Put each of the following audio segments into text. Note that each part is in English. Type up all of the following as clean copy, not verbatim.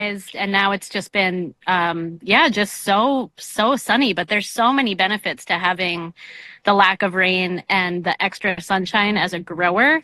and now it's just been yeah, just so sunny. But there's so many benefits to having the lack of rain and the extra sunshine as a grower.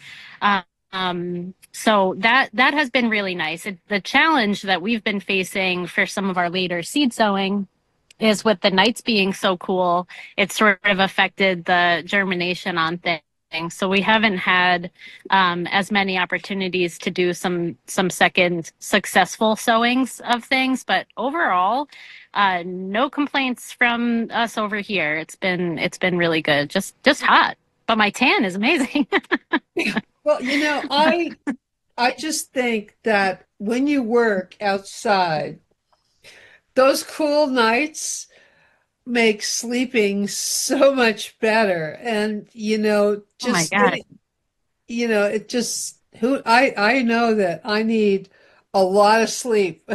So that has been really nice. The challenge that we've been facing for some of our later seed sowing is with the nights being so cool, it's sort of affected the germination on things. So we haven't had as many opportunities to do some second successful sowings of things, but overall, no complaints from us over here. It's been really good. Just hot, but my tan is amazing. Well, I just think that when you work outside, those cool nights make sleeping so much better. And, Oh my just God. getting, it just who I know that I need a lot of sleep.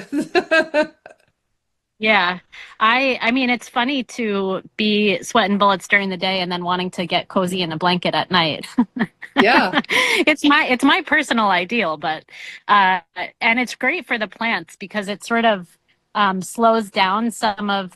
Yeah. I mean it's funny to be sweating bullets during the day and then wanting to get cozy in a blanket at night. Yeah. It's my personal ideal, but uh and it's great for the plants because it sort of slows down some of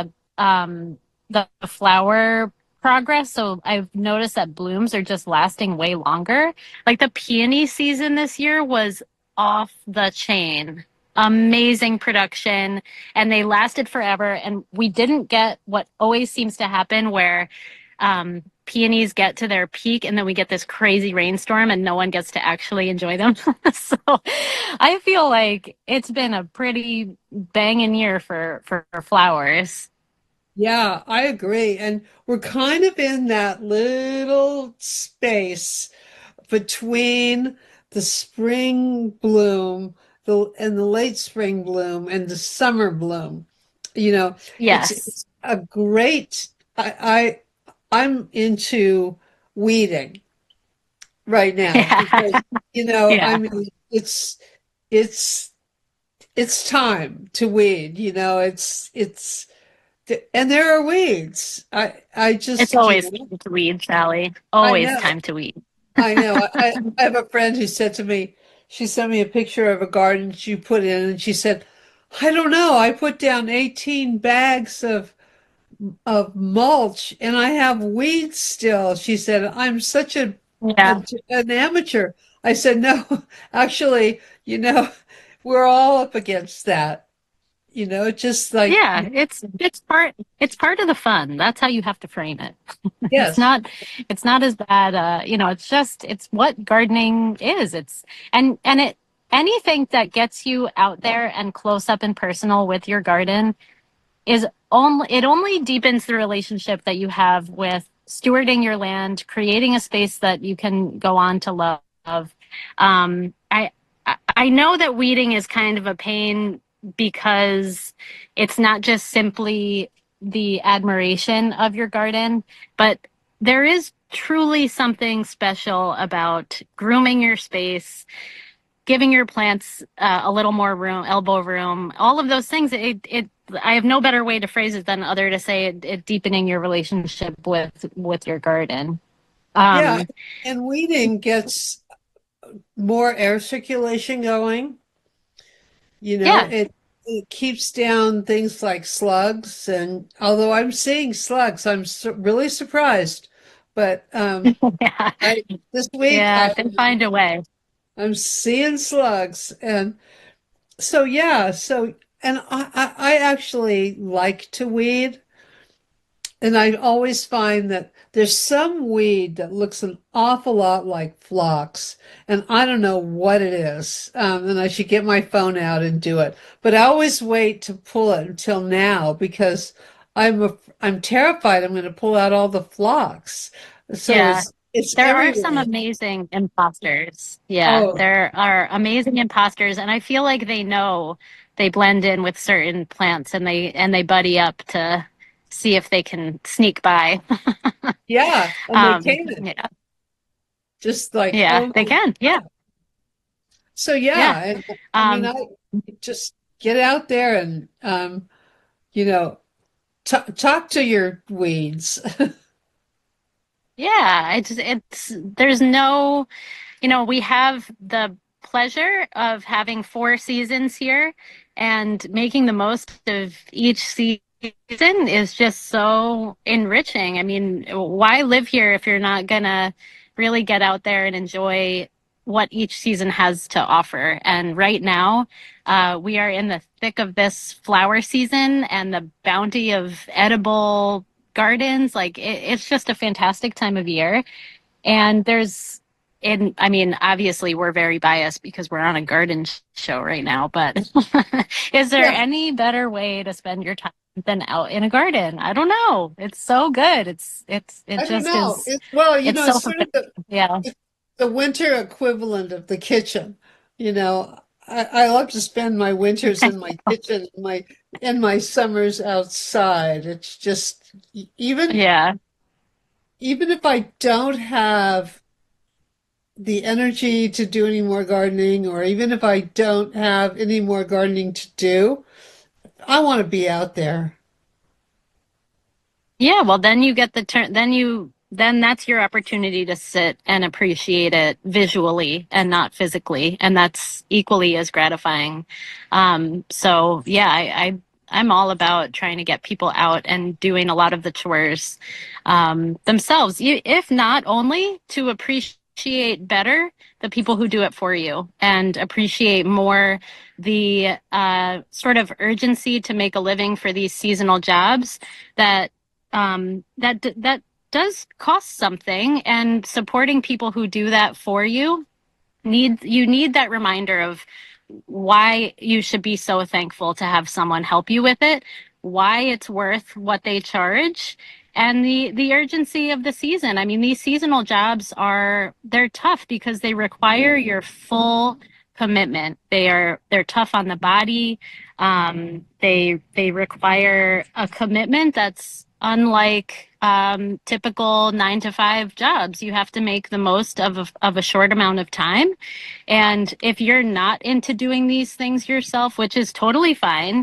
the flower progress. So I've noticed that blooms are just lasting way longer. Like the peony season this year was off the chain. Amazing production, and they lasted forever. And we didn't get what always seems to happen where peonies get to their peak and then we get this crazy rainstorm and no one gets to actually enjoy them. So I feel like it's been a pretty banging year for flowers. Yeah, I agree. And we're kind of in that little space between the spring bloom, and the late spring bloom and the summer bloom. You know, Yes. it's a great I'm into weeding right now Yeah. because I Yeah. mean it's it's time to weed, it's and there are weeds. I It's just, always time to weed, Sally. I Always know. time to weed. I know. I have a friend who said to me, she sent me a picture of a garden she put in, and she said, I don't know, I put down 18 bags of mulch and I have weeds still. She said, I'm such Yeah. an amateur. I said, no, actually, we're all up against that. Just like, Yeah, it's part of the fun. That's how you have to frame it. It's yes, not it's not as bad it's what gardening is. It's and it anything that gets you out there and close up and personal with your garden is only deepens the relationship that you have with stewarding your land, creating a space that you can go on to love. I know that weeding is kind of a pain because it's not just simply the admiration of your garden, but there is truly something special about grooming your space, giving your plants a little more room, elbow room, all of those things. I have no better way to phrase it than other to say it deepening your relationship with your garden. yeah. Um, And weeding gets more air circulation going. yeah, It keeps down things like slugs. And although I'm seeing slugs, really surprised. But yeah, I this week yeah. I can find a way. I'm seeing slugs, and so yeah. So and I actually like to weed, and I always find that there's some weed that looks an awful lot like phlox, and I don't know what it is. And I should get my phone out and do it. But I always wait to pull it until now because I'm terrified I'm going to pull out all the phlox. So Yeah. it's There are some everywhere. amazing imposters. Yeah, Oh, there are amazing imposters, and I feel like they know they blend in with certain plants and they buddy up to see if they can sneak by. yeah, and they can Yeah, just like, yeah, oh they my can. Yeah, God. So yeah. yeah, and I mean, Um, I just get out there and you know, t talk to your weeds. yeah, it's there's no, we have the pleasure of having four seasons here, and making the most of each season is just so enriching. I mean, why live here if you're not gonna really get out there and enjoy what each season has to offer? And right now, we are in the thick of this flower season and the bounty of edible gardens. Like it's just a fantastic time of year. And I mean, obviously we're very biased because we're on a garden show right now, but is there any better way to spend your time than out in a garden? I don't know. It's so good. It I don't just know. is. It's sort of Yeah. the winter equivalent of the kitchen. I love to spend my winters in my kitchen, and my summers outside. It's just even Yeah. even if I don't have the energy to do any more gardening, or even if I don't have any more gardening to do, I want to be out there. Yeah, well, then you get the turn, then that's your opportunity to sit and appreciate it visually and not physically. And that's equally as gratifying. So yeah, I'm all about trying to get people out and doing a lot of the chores, themselves, if not only to appreciate better the people who do it for you and appreciate more the, sort of urgency to make a living for these seasonal jobs that that does cost something, and supporting people who do that for you need that reminder of why you should be so thankful to have someone help you with it, why it's worth what they charge, and the urgency of the season. I mean, these seasonal jobs they're tough because they require your full commitment. They're tough on the body. They require a commitment that's unlike typical 9 to 5 jobs. You have to make the most of a short amount of time. And if you're not into doing these things yourself, which is totally fine,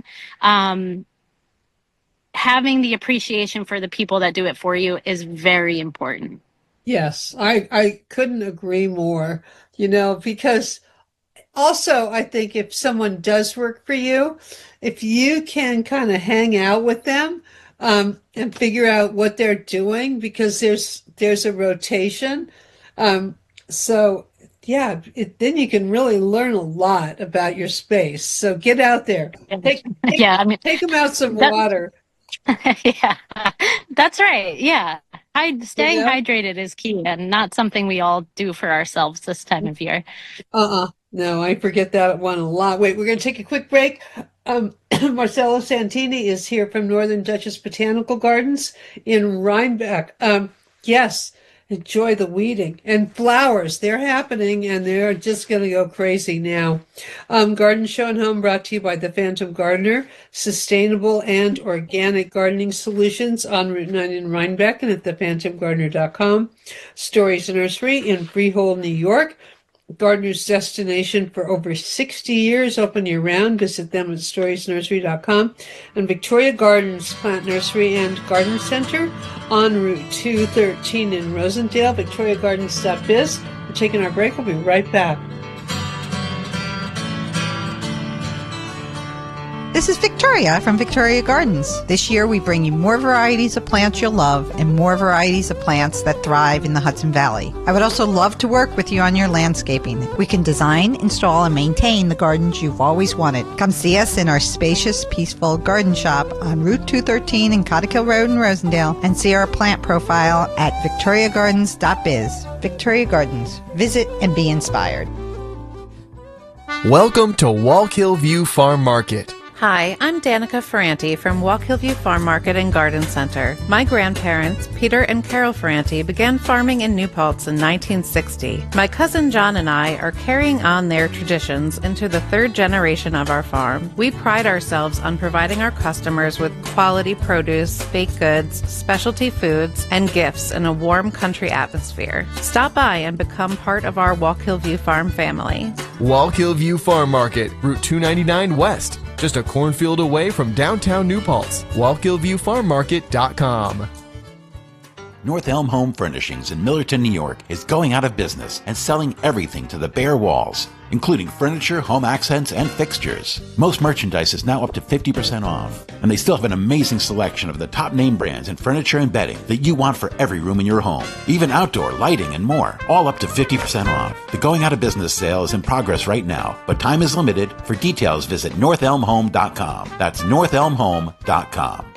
having the appreciation for the people that do it for you is very important. Yes, I couldn't agree more, because also I think if someone does work for you, if you can kind of hang out with them, and figure out what they're doing, because there's a rotation. So yeah, then you can really learn a lot about your space. So get out there, Yeah, I mean, take them out some that, water. yeah, that's right. Yeah. You Staying know? hydrated is key and not something we all do for ourselves this time of year. No, I forget that one a lot. Wait, we're going to take a quick break. Marcelo Santini is here from Northern Duchess Botanical Gardens in Rhinebeck. Yes, enjoy the weeding and flowers. They're happening, and they're just going to go crazy now. Garden Show and Home brought to you by the Phantom Gardener, sustainable and organic gardening solutions on Route 9 in Rhinebeck and at thephantomgardener.com. Stories Nursery in Freehold, New York. Gardener's destination for over 60 years, open year-round. Visit them at storiesnursery.com. And Victoria Gardens Plant Nursery and Garden Center on Route 213 in Rosendale, victoriagardens.biz. We're taking our break. We'll be right back. This is Victoria from Victoria Gardens. This year we bring you more varieties of plants you'll love and more varieties of plants that thrive in the Hudson Valley. I would also love to work with you on your landscaping. We can design, install, and maintain the gardens you've always wanted. Come see us in our spacious, peaceful garden shop on Route 213 in Cottikill Road in Rosendale, and see our plant profile at victoriagardens.biz. Victoria Gardens. Visit and be inspired. Welcome to Wallkill View Farm Market. Hi, I'm Danica Ferranti from Wallkill View Farm Market and Garden Center. My grandparents, Peter and Carol Ferranti, began farming in New Paltz in 1960. My cousin John and I are carrying on their traditions into the third generation of our farm. We pride ourselves on providing our customers with quality produce, baked goods, specialty foods, and gifts in a warm country atmosphere. Stop by and become part of our Wallkill View Farm family. Wallkill View Farm Market, Route 299 West. Just a cornfield away from downtown New Paltz. WallkillViewFarmMarket.com. North Elm Home Furnishings in Millerton, New York is going out of business and selling everything to the bare walls, including furniture, home accents, and fixtures. Most merchandise is now up to 50% off, and they still have an amazing selection of the top name brands in furniture and bedding that you want for every room in your home, even outdoor lighting and more, all up to 50% off. The going out of business sale is in progress right now, but time is limited. For details, visit northelmhome.com. That's northelmhome.com.